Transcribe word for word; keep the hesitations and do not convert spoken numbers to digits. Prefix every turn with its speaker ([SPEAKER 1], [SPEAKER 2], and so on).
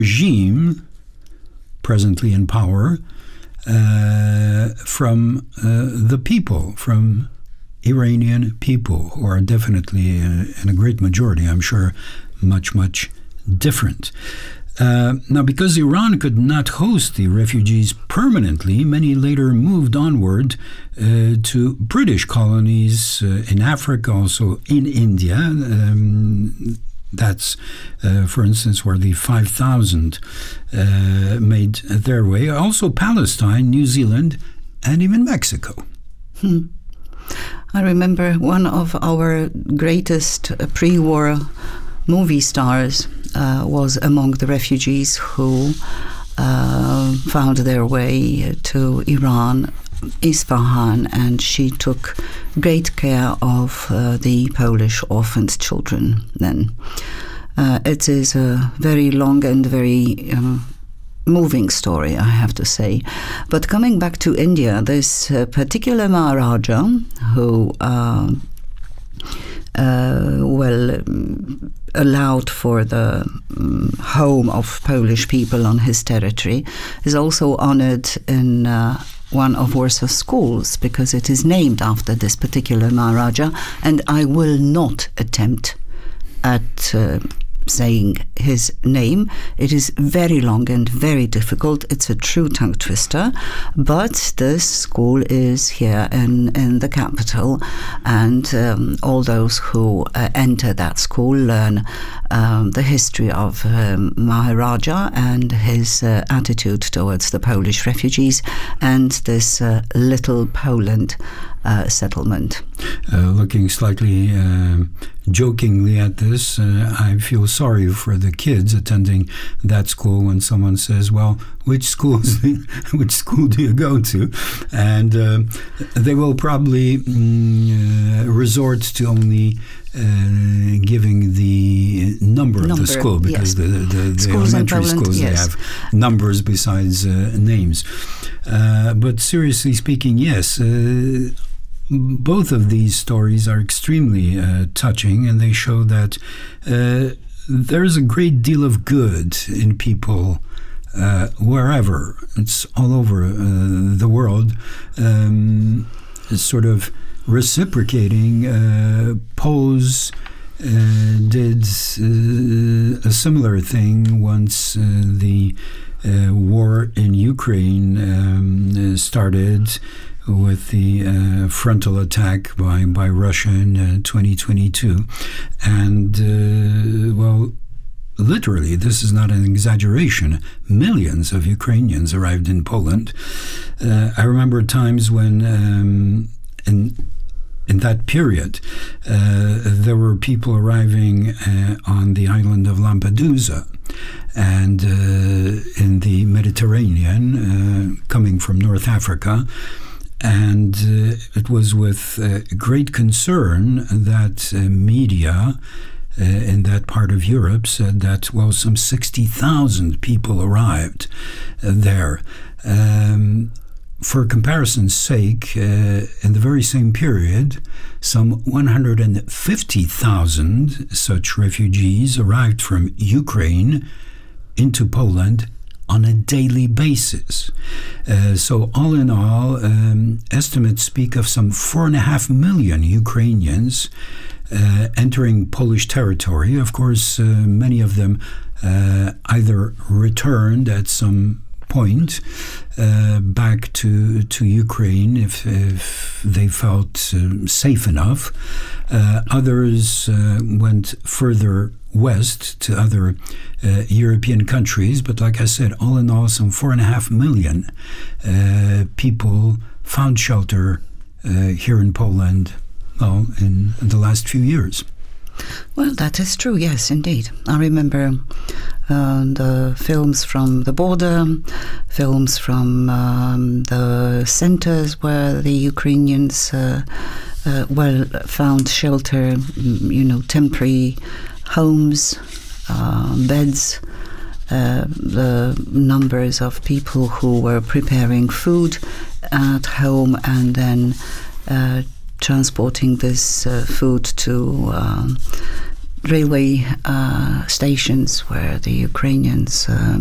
[SPEAKER 1] regime presently in power uh, from uh, the people, from Iranian people, who are definitely, uh, in a great majority, I'm sure, much, much different. Uh, now, because Iran could not host the refugees permanently, many later moved onward uh, to British colonies uh, in Africa, also in India. Um, that's, uh, for instance, where the five thousand uh, made their way. Also Palestine, New Zealand, and even Mexico.
[SPEAKER 2] Hmm. I remember one of our greatest pre-war movie stars uh, was among the refugees who uh, found their way to Iran, Isfahan, and she took great care of uh, the Polish orphaned children then. Uh, it is a very long and very um, moving story, I have to say. But coming back to India, this uh, particular Maharaja who uh, uh, well um, allowed for the um, home of Polish people on his territory is also honored in uh, one of Warsaw's schools, because it is named after this particular Maharaja, and I will not attempt at uh, saying his name. It is very long and very difficult. It's a true tongue twister, but this school is here in, in the capital, and um, all those who uh, enter that school learn um, the history of um, Maharaja and his uh, attitude towards the Polish refugees and this uh, little Poland Uh, settlement.
[SPEAKER 1] Uh, looking slightly uh, jokingly at this, uh, I feel sorry for the kids attending that school when someone says, well, which schools, which school do you go to? And uh, they will probably mm, uh, resort to only uh, giving the number, number of the school, because yes. the, the, the elementary Poland, schools, yes. they have numbers besides uh, names. Uh, but seriously speaking, yes, uh, both of these stories are extremely uh, touching, and they show that uh, there's a great deal of good in people uh, wherever. It's all over uh, the world. Um, sort of reciprocating. Uh, Poles uh, did uh, a similar thing once uh, the uh, war in Ukraine um, started, with the uh, frontal attack by, by Russia in uh, twenty twenty-two. And, uh, well, literally, this is not an exaggeration, millions of Ukrainians arrived in Poland. Uh, I remember times when, um, in, in that period, uh, there were people arriving uh, on the island of Lampedusa, and uh, in the Mediterranean, uh, coming from North Africa. And uh, it was with uh, great concern that uh, media uh, in that part of Europe said that, well, some sixty thousand people arrived uh, there. Um, for comparison's sake, uh, in the very same period, some one hundred fifty thousand such refugees arrived from Ukraine into Poland on a daily basis. Uh, so all in all, um, estimates speak of some four and a half million Ukrainians uh, entering Polish territory. Of course, uh, many of them uh, either returned at some point uh, back to to Ukraine if, if they felt uh, safe enough. Uh, others uh, went further west to other uh, European countries, but like I said, all in all, some four and a half million uh, people found shelter uh, here in Poland, well, in, in the last few years.
[SPEAKER 2] Well, that is true, yes, indeed. I remember uh, the films from the border, films from um, the centers where the Ukrainians uh, uh, well found shelter, you know, temporary homes, uh, beds, uh, the numbers of people who were preparing food at home and then uh, transporting this uh, food to um, railway uh, stations where the Ukrainians um,